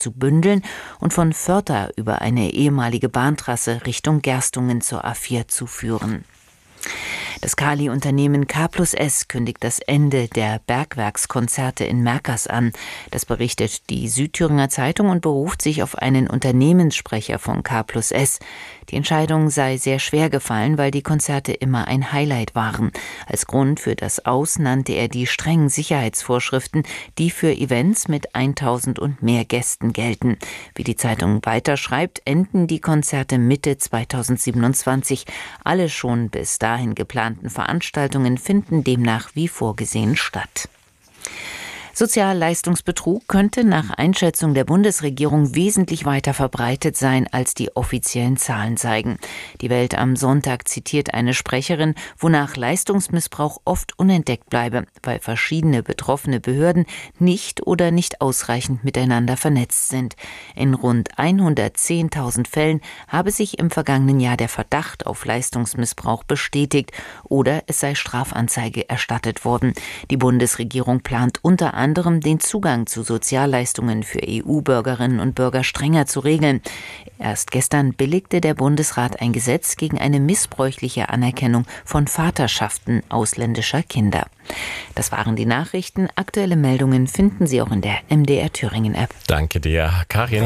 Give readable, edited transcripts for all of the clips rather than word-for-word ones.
zu bündeln und von Vörta über eine ehemalige Bahntrasse Richtung Gerstungen zur A4 zu führen. Das Kali-Unternehmen K+S kündigt das Ende der Bergwerkskonzerte in Merkers an. Das berichtet die Südthüringer Zeitung und beruft sich auf einen Unternehmenssprecher von K+S. Die Entscheidung sei sehr schwer gefallen, weil die Konzerte immer ein Highlight waren. Als Grund für das Aus nannte er die strengen Sicherheitsvorschriften, die für Events mit 1000 und mehr Gästen gelten. Wie die Zeitung weiterschreibt, enden die Konzerte Mitte 2027. Alle schon bis dahin geplanten Veranstaltungen finden demnach wie vorgesehen statt. Sozialleistungsbetrug könnte nach Einschätzung der Bundesregierung wesentlich weiter verbreitet sein, als die offiziellen Zahlen zeigen. Die Welt am Sonntag zitiert eine Sprecherin, wonach Leistungsmissbrauch oft unentdeckt bleibe, weil verschiedene betroffene Behörden nicht oder nicht ausreichend miteinander vernetzt sind. In rund 110.000 Fällen habe sich im vergangenen Jahr der Verdacht auf Leistungsmissbrauch bestätigt oder es sei Strafanzeige erstattet worden. Die Bundesregierung plant unter anderem den Zugang zu Sozialleistungen für EU-Bürgerinnen und Bürger strenger zu regeln. Erst gestern billigte der Bundesrat ein Gesetz gegen eine missbräuchliche Anerkennung von Vaterschaften ausländischer Kinder. Das waren die Nachrichten. Aktuelle Meldungen finden Sie auch in der MDR Thüringen App. Danke dir, Karin.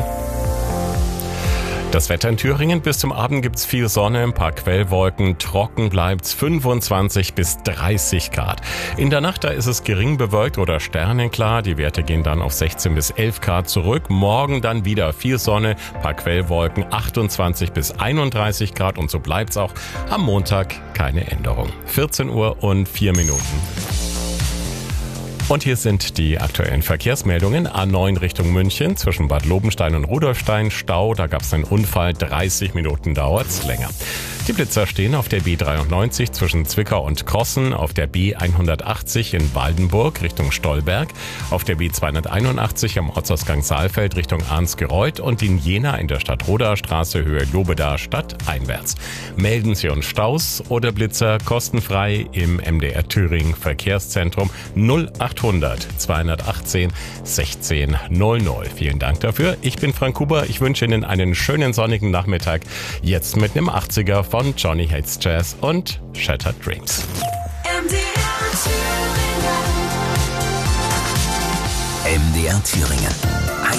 Das Wetter in Thüringen: bis zum Abend gibt's viel Sonne, ein paar Quellwolken, trocken bleibt's, 25 bis 30 Grad. In der Nacht, da ist es gering bewölkt oder sternenklar, die Werte gehen dann auf 16 bis 11 Grad zurück. Morgen dann wieder viel Sonne, ein paar Quellwolken, 28 bis 31 Grad und so bleibt's auch am Montag, keine Änderung. 14 Uhr und 4 Minuten. Und hier sind die aktuellen Verkehrsmeldungen. A9 Richtung München zwischen Bad Lobenstein und Rudolfstein Stau. Da gab es einen Unfall, 30 Minuten dauert's länger. Die Blitzer stehen auf der B93 zwischen Zwickau und Krossen, auf der B180 in Waldenburg Richtung Stolberg, auf der B281 am Ortsausgang Saalfeld Richtung Arnsgereuth und in Jena in der Stadtrodaer Straße Höhe Lobedaer Stadt einwärts. Melden Sie uns Staus oder Blitzer kostenfrei im MDR Thüringen Verkehrszentrum 0800 218 16 00. Vielen Dank dafür. Ich bin Frank Huber. Ich wünsche Ihnen einen schönen sonnigen Nachmittag. Jetzt mit einem 80er von Johnny Hates Jazz und Shattered Dreams. MDR Thüringen.